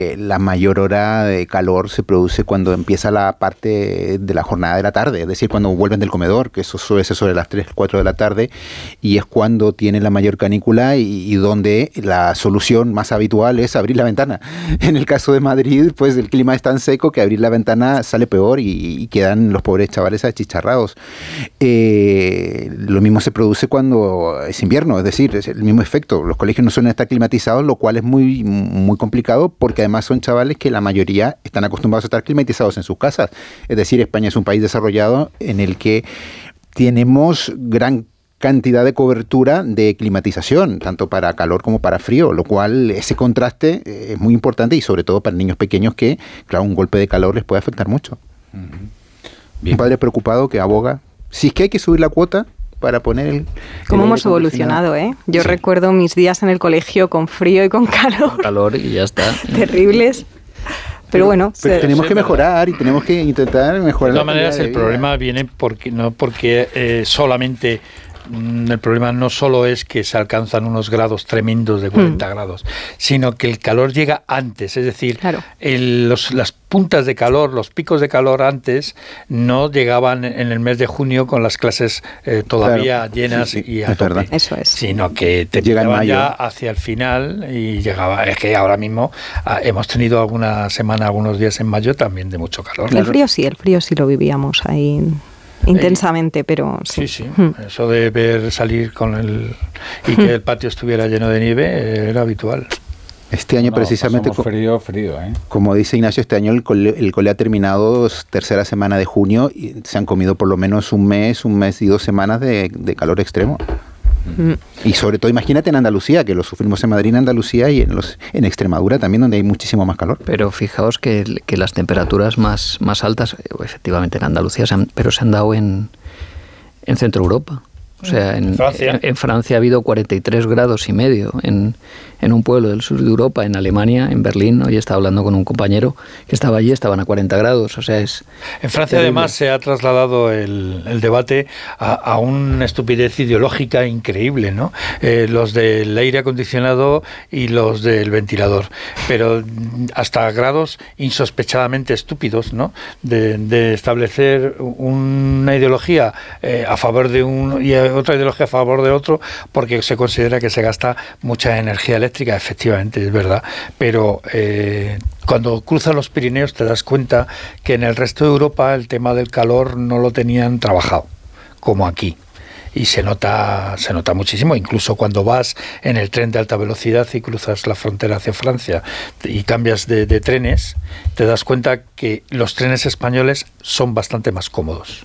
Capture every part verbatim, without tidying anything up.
La mayor hora de calor se produce cuando empieza la parte de la jornada de la tarde, es decir, cuando vuelven del comedor, que eso suele ser sobre las tres, cuatro de la tarde, y es cuando tienen la mayor canícula y, y donde la solución más habitual es abrir la ventana. En el caso de Madrid, pues el clima es tan seco que abrir la ventana sale peor y, y quedan los pobres chavales achicharrados. Eh, lo mismo se produce cuando es invierno, es decir, es el mismo efecto. Los colegios no suelen estar climatizados, lo cual es muy, muy complicado porque además son chavales que la mayoría están acostumbrados a estar climatizados en sus casas. Es decir, España es un país desarrollado en el que tenemos gran cantidad de cobertura de climatización, tanto para calor como para frío, lo cual ese contraste es muy importante y sobre todo para niños pequeños que, claro, un golpe de calor les puede afectar mucho. Bien. Un padre preocupado que aboga, si es que hay que subir la cuota para poner el... ¿Cómo hemos evolucionado, eh? Yo sí. recuerdo mis días en el colegio con frío y con calor. Con calor y ya está. Terribles. Pero bueno, pero se... tenemos que mejorar y tenemos que intentar mejorar. De todas maneras, el problema viene porque no porque eh, solamente el problema no solo es que se alcanzan unos grados tremendos de cuarenta mm. grados, sino que el calor llega antes, es decir, claro. el, los, las puntas de calor, los picos de calor antes no llegaban en el mes de junio con las clases eh, todavía claro. llenas sí, sí, y a tope, eso es. sino que te llegaban ya hacia el final y llegaba, es que ahora mismo ah, hemos tenido alguna semana, algunos días en mayo también de mucho calor. El frío sí, el frío sí lo vivíamos ahí intensamente, pero sí. Sí, sí. Hmm. Eso de ver salir con el y que el patio estuviera lleno de nieve era habitual. Este año no, precisamente, frío, frío, ¿eh? Como dice Ignacio, este año el cole, el cole ha terminado tercera semana de junio y se han comido por lo menos un mes, un mes y dos semanas de, de calor extremo. Mm. Y sobre todo, imagínate en Andalucía, que lo sufrimos en Madrid, en Andalucía y en, los, en Extremadura también, donde hay muchísimo más calor. Pero fijaos que, que las temperaturas más, más altas, efectivamente en Andalucía, se han, pero se han dado en, en Centro Europa. O sea, en Francia. En, en Francia ha habido cuarenta y tres grados y medio en, en un pueblo del sur de Europa, en Alemania, en Berlín. Hoy estaba hablando con un compañero que estaba allí, estaban a cuarenta grados. O sea, es en Francia terrible. Además se ha trasladado el, el debate a, a una estupidez ideológica increíble, ¿no? Eh, los del aire acondicionado y los del ventilador, pero hasta grados insospechadamente estúpidos, ¿no? De, de establecer una ideología eh, a favor de un y otra ideología a favor de otro, porque se considera que se gasta mucha energía eléctrica, efectivamente, es verdad, pero eh, cuando cruzas los Pirineos te das cuenta que en el resto de Europa el tema del calor no lo tenían trabajado, como aquí. Y se nota se nota muchísimo, incluso cuando vas en el tren de alta velocidad y cruzas la frontera hacia Francia y cambias de, de trenes, te das cuenta que los trenes españoles son bastante más cómodos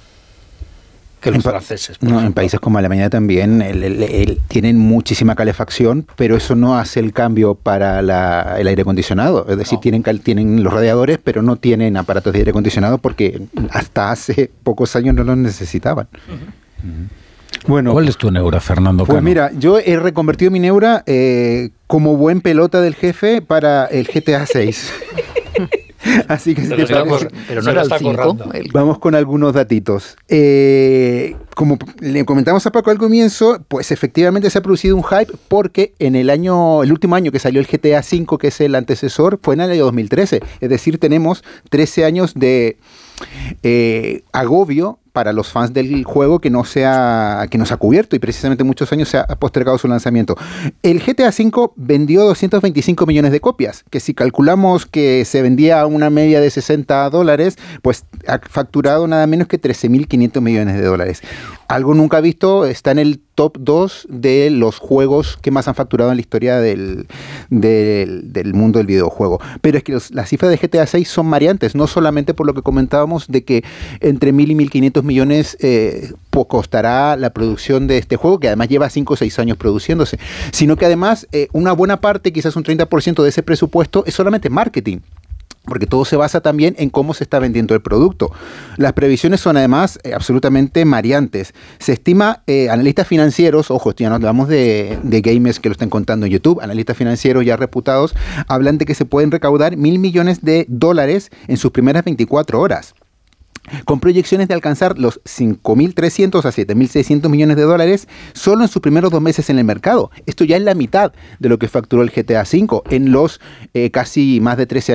que los en franceses. No, en países como Alemania también el, el, el, tienen muchísima calefacción, pero eso no hace el cambio para la, el aire acondicionado. Es decir, no. tienen, tienen los radiadores, pero no tienen aparatos de aire acondicionado porque hasta hace pocos años no los necesitaban. Uh-huh. Uh-huh. Bueno, ¿cuál es tu neura, Fernando Cano? Pues mira, yo he reconvertido mi neura eh, como buen pelota del jefe para el G T A seis. Así que si te parece, pero no era el cinco. Vamos con algunos datitos. Eh, como le comentamos a Paco al comienzo, pues efectivamente se ha producido un hype porque en el año, el último año que salió el G T A cinco, que es el antecesor, fue en el año dos mil trece. Es decir, tenemos trece años de eh, agobio para los fans del juego que no se ha, que no se ha cubierto y precisamente muchos años se ha postergado su lanzamiento. El G T A cinco vendió doscientos veinticinco millones de copias, que si calculamos que se vendía a una media de sesenta dólares, pues ha facturado nada menos que trece mil quinientos millones de dólares. Algo nunca visto, está en el top dos de los juegos que más han facturado en la historia del, del, del mundo del videojuego. Pero es que los, las cifras de G T A seis son variantes, no solamente por lo que comentábamos de que entre mil y mil quinientos millones eh, costará la producción de este juego, que además lleva cinco o seis años produciéndose, sino que además eh, una buena parte, quizás un treinta por ciento de ese presupuesto es solamente marketing. Porque todo se basa también en cómo se está vendiendo el producto. Las previsiones son además eh, absolutamente mareantes. Se estima, eh, analistas financieros, ojo, ya no hablamos de, de gamers que lo están contando en YouTube, analistas financieros ya reputados, hablan de que se pueden recaudar mil millones de dólares en sus primeras veinticuatro horas. con proyecciones de alcanzar los cinco mil trescientos a siete mil seiscientos millones de dólares solo en sus primeros dos meses en el mercado. Esto ya es la mitad de lo que facturó el G T A cinco en los eh, casi más de trece